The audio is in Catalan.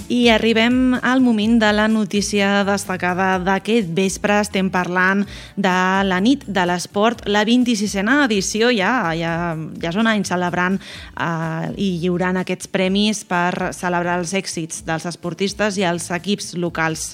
I arribem al moment de la notícia destacada d'aquest vespre. Estem parlant de la nit de l'esport, la 26a edició, ja són anys celebrant i lliurant aquests premis per celebrar els èxits dels esportistes i els equips locals.